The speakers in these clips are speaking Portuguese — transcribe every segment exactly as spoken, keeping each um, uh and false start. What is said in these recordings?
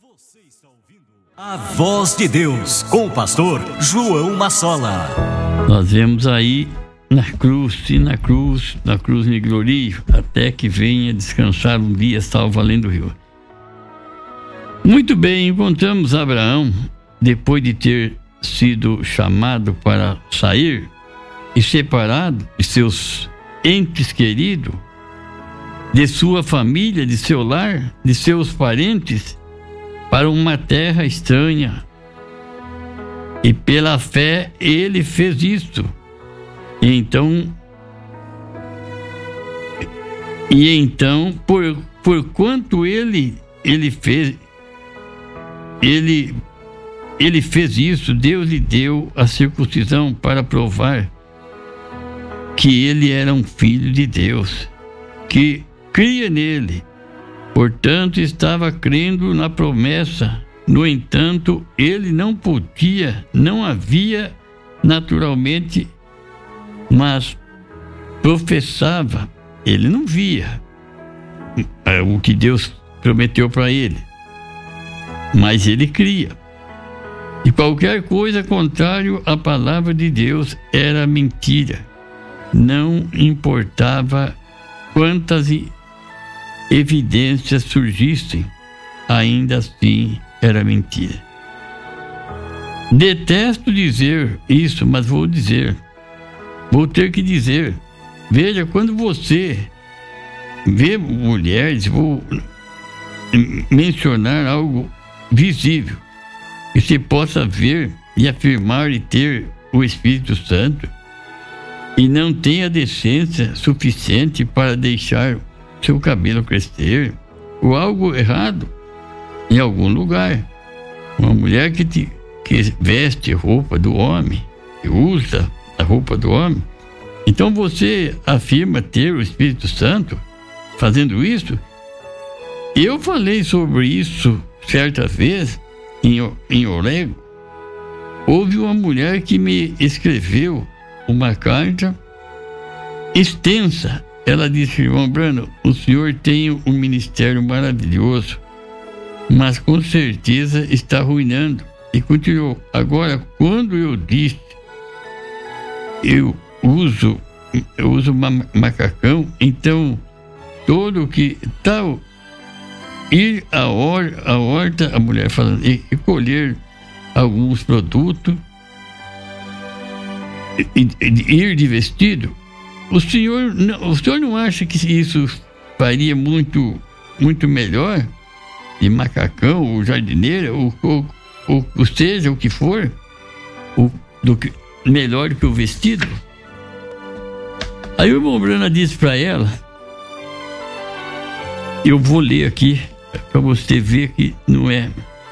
A Voz de Deus, com o pastor João Massola. Nós vemos aí na cruz, e na cruz, na cruz me glorio, até que venha descansar um dia salvo além do rio. Muito bem, encontramos Abraão, depois de ter sido chamado para sair e separado de seus entes queridos, de sua família, de seu lar, de seus parentes, para uma terra estranha. E pela fé ele fez isso. E então, e então por, por quanto ele, ele fez, ele, ele fez isso, Deus lhe deu a circuncisão para provar que ele era um filho de Deus, que cria nele. Portanto, estava crendo na promessa. No entanto, ele não podia, não havia naturalmente, mas professava. Ele não via o que Deus prometeu para ele, mas ele cria. E qualquer coisa contrário à palavra de Deus era mentira. Não importava quantas evidências surgissem, ainda assim era mentira. Detesto dizer isso, mas vou dizer. Vou ter que dizer. Veja, quando você vê mulheres, vou mencionar algo visível, que você possa ver e afirmar e ter o Espírito Santo, e não tem a decência suficiente para deixar seu cabelo crescer, ou algo errado em algum lugar. Uma mulher que, te, que veste roupa do homem, que usa a roupa do homem, então você afirma ter o Espírito Santo fazendo isso? Eu falei sobre isso certa vez em, em Orego. Houve uma mulher que me escreveu uma carta extensa. Ela disse: irmão Brano, o senhor tem um ministério maravilhoso, mas com certeza está arruinando. E continuou: agora, quando eu disse, eu uso, eu uso ma- macacão, então todo que tal, ir à or, a horta, a mulher falando, e, e colher alguns produtos, e, e, ir de vestido. O senhor, não, o senhor não acha que isso faria muito, muito melhor? De macacão, ou jardineira, ou, ou, ou, ou seja, o que for, o, do que, melhor do que o vestido? Aí o irmão Brana disse para ela, eu vou ler aqui, para você ver que não é.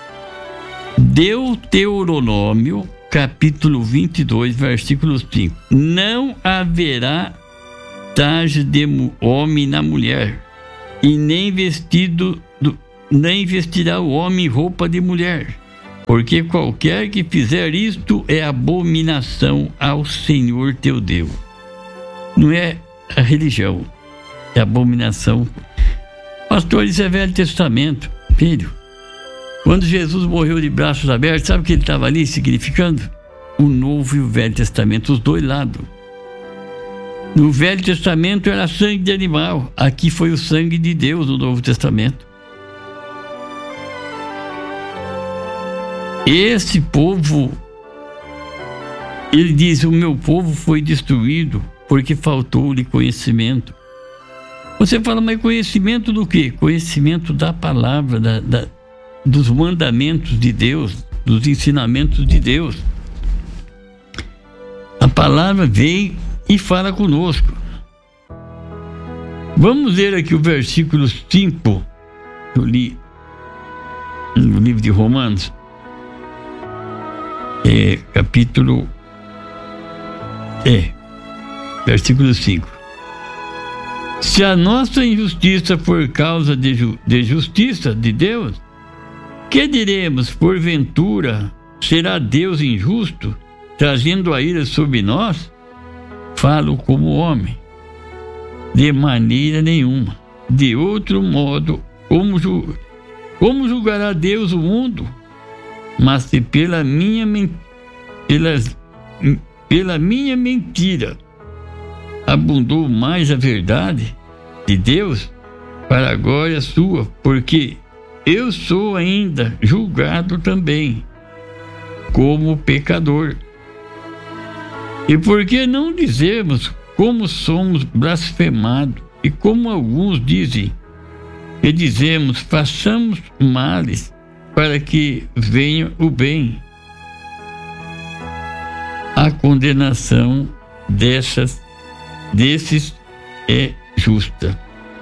Deuteronômio, capítulo vinte e dois, versículo cinco. Não haverá traje de homem na mulher, e nem vestido do, nem vestirá o homem roupa de mulher, porque qualquer que fizer isto é abominação ao Senhor teu Deus. Não é a religião, é abominação. Pastor, isso é Velho Testamento, filho. Quando Jesus morreu de braços abertos, sabe o que ele estava ali significando? O Novo e o Velho Testamento, os dois lados. No Velho Testamento era sangue de animal, aqui foi o sangue de Deus no Novo Testamento. Esse povo, ele diz, o meu povo foi destruído porque faltou-lhe conhecimento. Você fala, mas conhecimento do quê? Conhecimento da palavra, da, da, dos mandamentos de Deus, dos ensinamentos de Deus. A palavra vem e fala conosco. Vamos ler aqui o versículo cinco que eu li no livro de Romanos, é, capítulo é, versículo cinco. Se a nossa injustiça for causa de, ju, de justiça de Deus, que diremos, porventura, será Deus injusto, trazendo a ira sobre nós? Falo como homem, de maneira nenhuma. De outro modo, como, ju, Como julgará Deus o mundo? Mas se pela minha, pelas, pela minha mentira abundou mais a verdade de Deus, para a glória sua, porque eu sou ainda julgado também como pecador. E por que não dizemos como somos blasfemados, e como alguns dizem, que dizemos, façamos males para que venha o bem. A condenação dessas, desses é justa.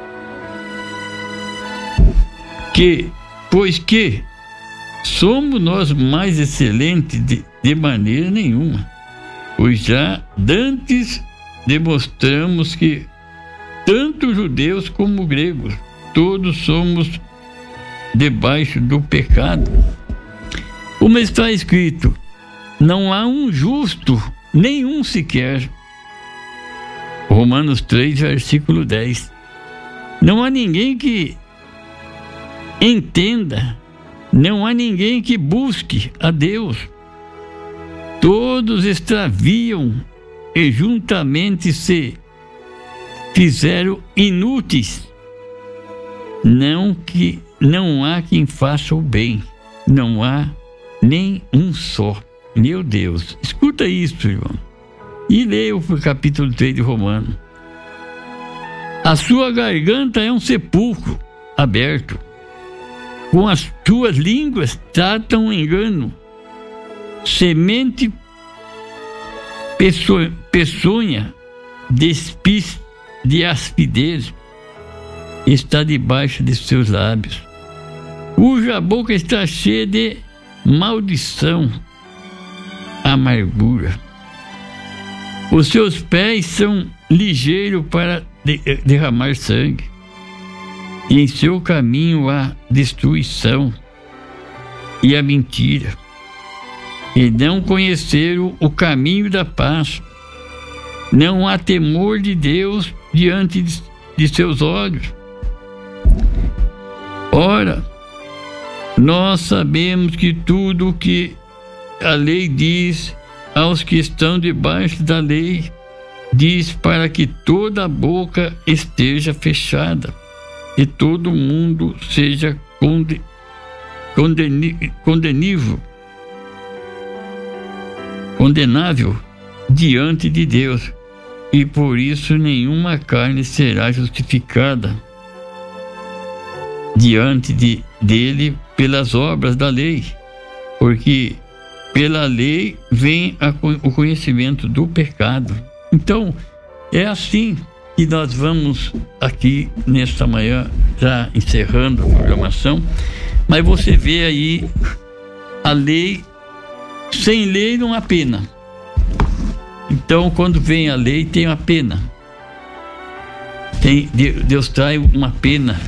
Que, pois que somos nós mais excelentes de, de maneira nenhuma, pois já dantes demonstramos que tanto judeus como gregos, todos somos debaixo do pecado. Como está escrito, não há um justo, nenhum sequer. Romanos três, versículo dez. Não há ninguém que entenda, não há ninguém que busque a Deus. Todos extraviam e juntamente se fizeram inúteis. Não que não há quem faça o bem, não há nem um só. Meu Deus, escuta isso, irmão, e leia o capítulo três de Romanos. A sua garganta é um sepulcro aberto, com as tuas línguas tratam engano, semente peço, peçonha, despis de aspidez está debaixo de seus lábios, cuja boca está cheia de maldição, amargura. Os seus pés são ligeiros para de, derramar sangue, e em seu caminho há destruição e a mentira, e não conheceram o caminho da paz. Não há temor de Deus diante de, de seus olhos. Ora, nós sabemos que tudo o que a lei diz aos que estão debaixo da lei, diz para que toda a boca esteja fechada e todo mundo seja conde, condeni, condenível, condenável diante de Deus, e por isso nenhuma carne será justificada diante de, dele pelas obras da lei, porque pela lei vem a, o conhecimento do pecado. Então, é assim que nós vamos aqui nesta manhã, já encerrando a programação, mas você vê aí a lei, sem lei não há pena. Então, quando vem a lei, tem uma pena. Tem, Deus traz uma pena.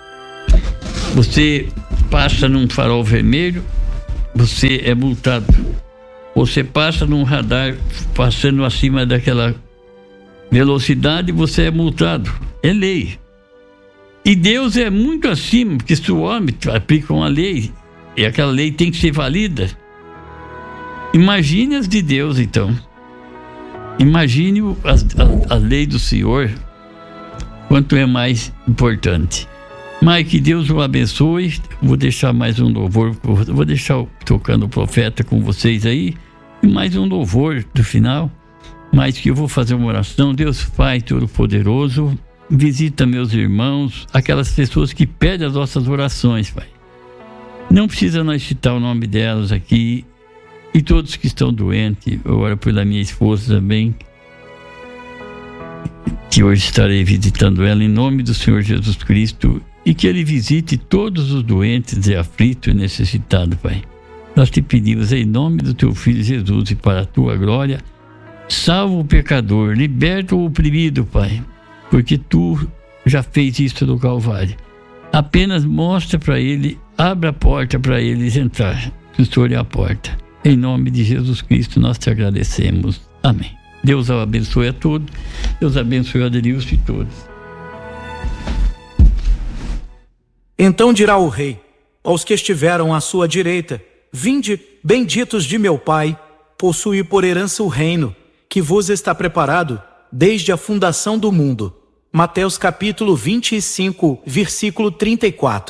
Você passa num farol vermelho, você é multado. Você passa num radar passando acima daquela velocidade, você é multado. É lei. E Deus é muito acima, porque se o homem aplica uma lei, e aquela lei tem que ser válida, imagine as de Deus, então. Imagine a, a, a lei do Senhor, quanto é mais importante. Mas que Deus o abençoe. Vou deixar mais um louvor, vou deixar tocando o profeta com vocês aí, e mais um louvor do final, mas que eu vou fazer uma oração. Deus Pai Todo-Poderoso, visita meus irmãos, aquelas pessoas que pedem as nossas orações, Pai. Não precisa nós citar o nome delas aqui, e todos que estão doentes. Eu oro pela minha esposa também, que hoje estarei visitando ela em nome do Senhor Jesus Cristo, e que Ele visite todos os doentes e aflitos e necessitados, Pai. Nós te pedimos em nome do Teu Filho Jesus e para a Tua glória, salva o pecador, liberta o oprimido, Pai, porque Tu já fez isso no Calvário. Apenas mostra para ele, abra a porta para eles entrar. O Senhor é a porta. Em nome de Jesus Cristo nós te agradecemos. Amém. Deus abençoe a todos. Deus abençoe a Adenilson e todos. Então dirá o rei: aos que estiveram à sua direita: vinde, benditos de meu Pai, possuí por herança o reino, que vos está preparado desde a fundação do mundo. Mateus capítulo vinte e cinco, versículo trinta e quatro.